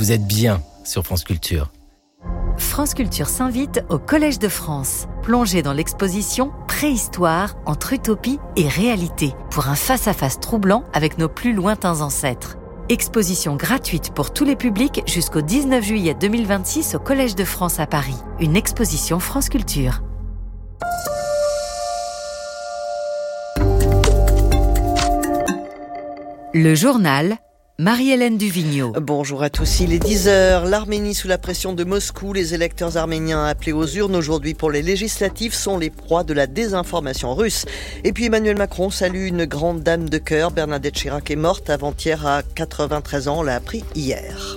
Vous êtes bien sur France Culture. France Culture s'invite au Collège de France. Plongez dans l'exposition Préhistoire entre utopie et réalité pour un face-à-face troublant avec nos plus lointains ancêtres. Exposition gratuite pour tous les publics jusqu'au 19 juillet 2026 au Collège de France à Paris. Une exposition France Culture. Le journal, Marie-Hélène Duvigneau. Bonjour à tous, il est 10h. L'Arménie sous la pression de Moscou. Les électeurs arméniens appelés aux urnes aujourd'hui pour les législatives sont les proies de la désinformation russe. Et puis Emmanuel Macron salue une grande dame de cœur. Bernadette Chirac est morte avant-hier à 93 ans. On l'a appris hier.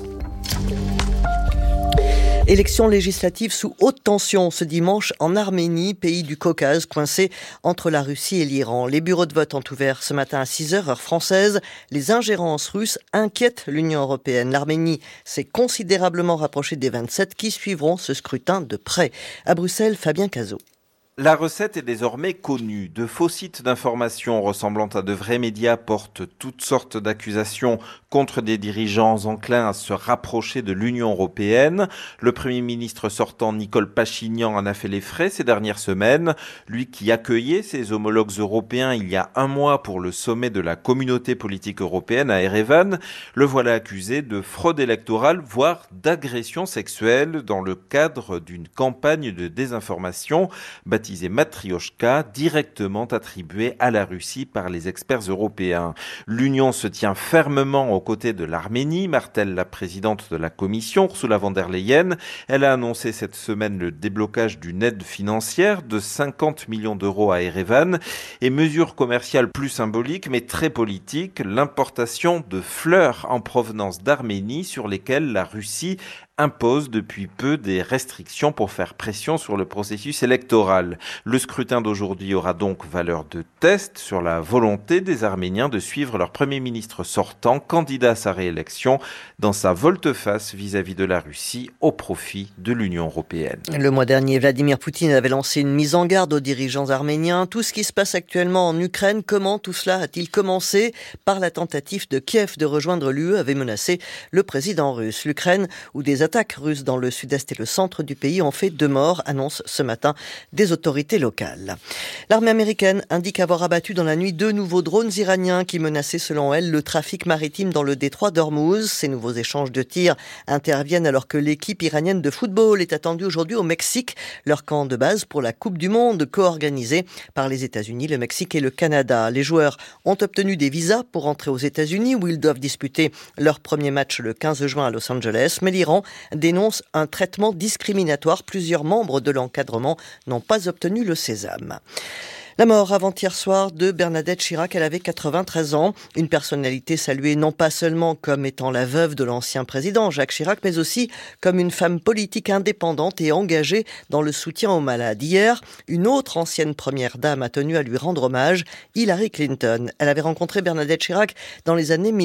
Élections législatives sous haute tension ce dimanche en Arménie, pays du Caucase, coincé entre la Russie et l'Iran. Les bureaux de vote ont ouvert ce matin à 6h, heure française. Les ingérences russes inquiètent l'Union européenne. L'Arménie s'est considérablement rapprochée des 27 qui suivront ce scrutin de près. À Bruxelles, Fabien Cazot. La recette est désormais connue. De faux sites d'information ressemblant à de vrais médias portent toutes sortes d'accusations contre des dirigeants enclins à se rapprocher de l'Union européenne. Le Premier ministre sortant Nicole Pachinian en a fait les frais ces dernières semaines. Lui qui accueillait ses homologues européens il y a un mois pour le sommet de la communauté politique européenne à Erevan, le voilà accusé de fraude électorale, voire d'agression sexuelle dans le cadre d'une campagne de désinformation baptisée Matrioshka, directement attribuée à la Russie par les experts européens. L'Union se tient fermement aux côtés de l'Arménie, martèle la présidente de la Commission, Ursula von der Leyen. Elle a annoncé cette semaine le déblocage d'une aide financière de 50 millions d'euros à Erevan et mesures commerciales plus symboliques mais très politiques, l'importation de fleurs en provenance d'Arménie sur lesquelles la Russie impose depuis peu des restrictions pour faire pression sur le processus électoral. Le scrutin d'aujourd'hui aura donc valeur de test sur la volonté des Arméniens de suivre leur Premier ministre sortant, candidat à sa réélection, dans sa volte-face vis-à-vis de la Russie au profit de l'Union européenne. Le mois dernier, Vladimir Poutine avait lancé une mise en garde aux dirigeants arméniens. Tout ce qui se passe actuellement en Ukraine, comment tout cela a-t-il commencé? Par la tentative de Kiev de rejoindre l'UE avait menacé le président russe. L'Ukraine, où des attaques russes dans le sud-est et le centre du pays ont fait 2 morts, annoncent ce matin des autorités locales. L'armée américaine indique avoir abattu dans la nuit 2 nouveaux drones iraniens qui menaçaient selon elle le trafic maritime dans le détroit d'Ormuz. Ces nouveaux échanges de tirs interviennent alors que l'équipe iranienne de football est attendue aujourd'hui au Mexique, leur camp de base pour la Coupe du Monde co-organisée par les États-Unis, le Mexique et le Canada. Les joueurs ont obtenu des visas pour entrer aux États-Unis où ils doivent disputer leur premier match le 15 juin à Los Angeles, mais l'Iran dénonce un traitement discriminatoire. Plusieurs membres de l'encadrement n'ont pas obtenu le sésame. La mort avant-hier soir de Bernadette Chirac, elle avait 93 ans. Une personnalité saluée non pas seulement comme étant la veuve de l'ancien président Jacques Chirac, mais aussi comme une femme politique indépendante et engagée dans le soutien aux malades. Hier, une autre ancienne première dame a tenu à lui rendre hommage, Hillary Clinton. Elle avait rencontré Bernadette Chirac dans les années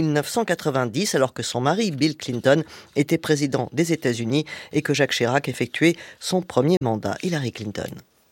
1990, alors que son mari, Bill Clinton, était président des États-Unis et que Jacques Chirac effectuait son premier mandat. Hillary Clinton.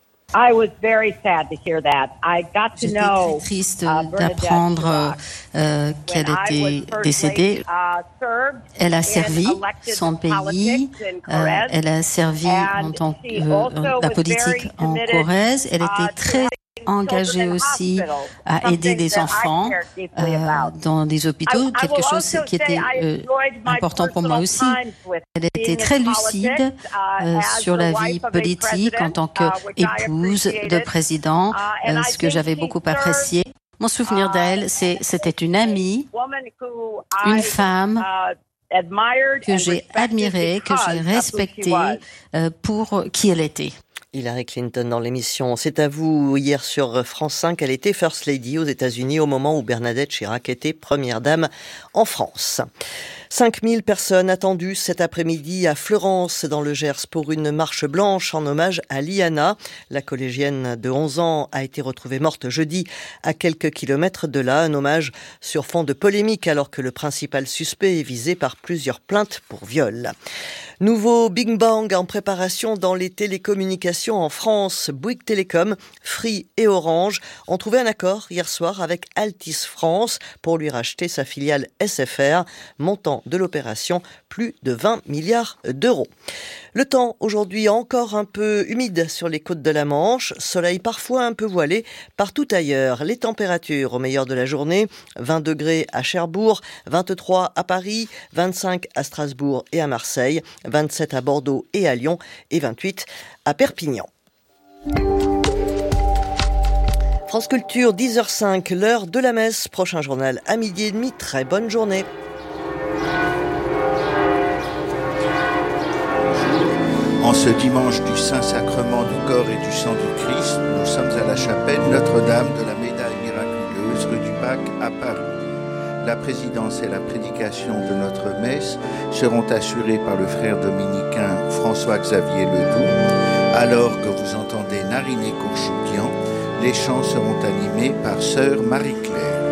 J'étais très triste d'apprendre qu'elle était décédée. Elle a servi son pays, elle a servi en tant que la politique en Corrèze. Elle était très engagée aussi à aider des enfants dans des hôpitaux, quelque chose qui était important pour moi aussi. Elle était très lucide sur la vie politique en tant qu'épouse de président, ce que j'avais beaucoup apprécié. Mon souvenir d'elle, c'était une amie, une femme que j'ai admirée, que j'ai respectée pour qui elle était. Hillary Clinton dans l'émission C'est à vous. Hier sur France 5, elle était First Lady aux États-Unis au moment où Bernadette Chirac était première dame en France. 5000 personnes attendues cet après-midi à Fleurance dans le Gers pour une marche blanche en hommage à Liana. La collégienne de 11 ans a été retrouvée morte jeudi à quelques kilomètres de là. Un hommage sur fond de polémique alors que le principal suspect est visé par plusieurs plaintes pour viol. Nouveau Big Bang en préparation dans les télécommunications en France. Bouygues Télécom, Free et Orange ont trouvé un accord hier soir avec Altice France pour lui racheter sa filiale SFR, montant montant de l'opération, plus de 20 milliards d'euros. Le temps aujourd'hui encore un peu humide sur les côtes de la Manche, soleil parfois un peu voilé partout ailleurs. Les températures au meilleur de la journée, 20 degrés à Cherbourg, 23 à Paris, 25 à Strasbourg et à Marseille, 27 à Bordeaux et à Lyon et 28 à Perpignan. France Culture, 10h05, l'heure de la messe. Prochain journal à 12h30. Très bonne journée. En ce dimanche du Saint-Sacrement du corps et du sang du Christ, nous sommes à la chapelle Notre-Dame de la Médaille miraculeuse, rue du Bac à Paris. La présidence et la prédication de notre messe seront assurées par le frère dominicain François-Xavier Ledoux. Alors que vous entendez Nariné Courchoudian, les chants seront animés par sœur Marie-Claire.